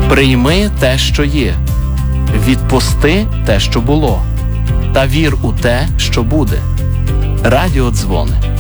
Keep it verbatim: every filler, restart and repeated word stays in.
Прийми те, що є, відпусти те, що було, та вір у те, що буде. Радіодзвони.